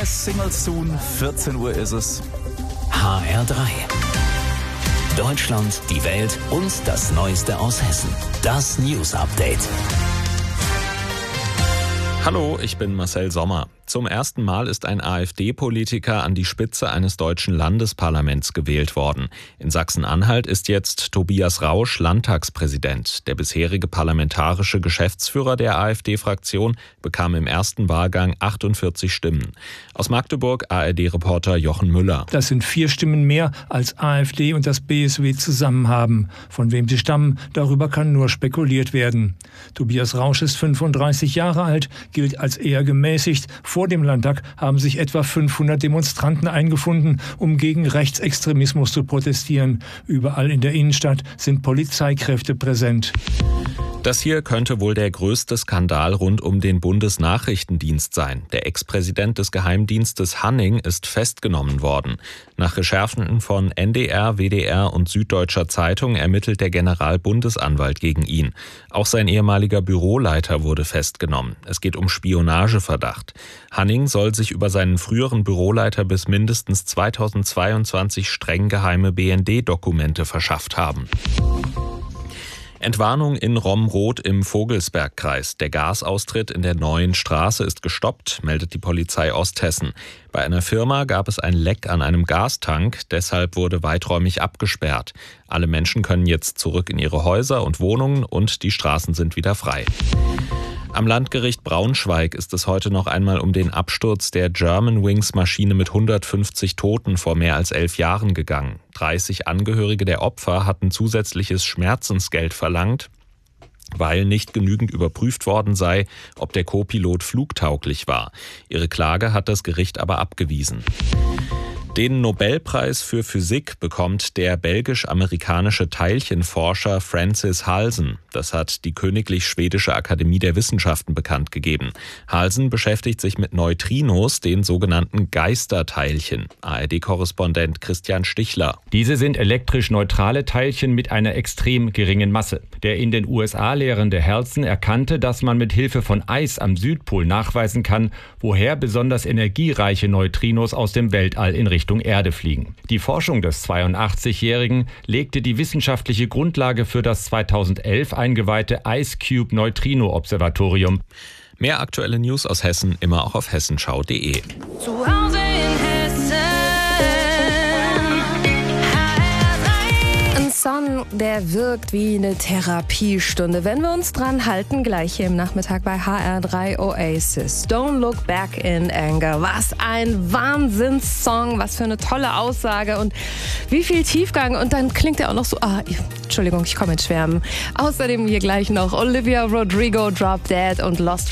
Last Single Soon, 14 Uhr ist es. HR3. Deutschland, die Welt und das Neueste aus Hessen. Das News Update. Hallo, ich bin Marcel Sommer. Zum ersten Mal ist ein AfD-Politiker an die Spitze eines deutschen Landesparlaments gewählt worden. In Sachsen-Anhalt ist jetzt Tobias Rausch Landtagspräsident. Der bisherige parlamentarische Geschäftsführer der AfD-Fraktion bekam im ersten Wahlgang 48 Stimmen. Aus Magdeburg ARD-Reporter Jochen Müller. Das sind 4 Stimmen mehr, als AfD und das BSW zusammen haben. Von wem sie stammen, darüber kann nur spekuliert werden. Tobias Rausch ist 35 Jahre alt, gilt als eher gemäßigt. Vor dem Landtag haben sich etwa 500 Demonstranten eingefunden, um gegen Rechtsextremismus zu protestieren. Überall in der Innenstadt sind Polizeikräfte präsent. Das hier könnte wohl der größte Skandal rund um den Bundesnachrichtendienst sein. Der Ex-Präsident des Geheimdienstes Hanning ist festgenommen worden. Nach Recherchen von NDR, WDR und Süddeutscher Zeitung ermittelt der Generalbundesanwalt gegen ihn. Auch sein ehemaliger Büroleiter wurde festgenommen. Es geht um Spionageverdacht. Hanning soll sich über seinen früheren Büroleiter bis mindestens 2022 streng geheime BND-Dokumente verschafft haben. Entwarnung in Romrod im Vogelsbergkreis. Der Gasaustritt in der neuen Straße ist gestoppt, meldet die Polizei Osthessen. Bei einer Firma gab es ein Leck an einem Gastank, deshalb wurde weiträumig abgesperrt. Alle Menschen können jetzt zurück in ihre Häuser und Wohnungen und die Straßen sind wieder frei. Am Landgericht Braunschweig ist es heute noch einmal um den Absturz der Germanwings-Maschine mit 150 Toten vor mehr als 11 Jahren gegangen. 30 Angehörige der Opfer hatten zusätzliches Schmerzensgeld verlangt, weil nicht genügend überprüft worden sei, ob der Co-Pilot flugtauglich war. Ihre Klage hat das Gericht aber abgewiesen. Den Nobelpreis für Physik bekommt der belgisch-amerikanische Teilchenforscher Francis Halsen. Das hat die Königlich Schwedische Akademie der Wissenschaften bekannt gegeben. Halsen beschäftigt sich mit Neutrinos, den sogenannten Geisterteilchen. ARD-Korrespondent Christian Stichler. Diese sind elektrisch neutrale Teilchen mit einer extrem geringen Masse. Der in den USA lehrende Halsen erkannte, dass man mit Hilfe von Eis am Südpol nachweisen kann, woher besonders energiereiche Neutrinos aus dem Weltall in Richtung Erde fliegen. Die Forschung des 82-Jährigen legte die wissenschaftliche Grundlage für das 2011 eingeweihte IceCube-Neutrino-Observatorium. Mehr aktuelle News aus Hessen immer auch auf hessenschau.de. Zu Hause in Hessen. Ein Song, der wirkt wie eine Therapiestunde. Wenn wir uns dran halten, gleich hier im Nachmittag bei HR3 Oasis. Don't Look Back in Anger. Was ein Wahnsinnssong, was für eine tolle Aussage und wie viel Tiefgang. Und dann klingt er auch noch so, Entschuldigung, ich komme ins Schwärmen. Außerdem hier gleich noch Olivia Rodrigo, Drop Dead und Lost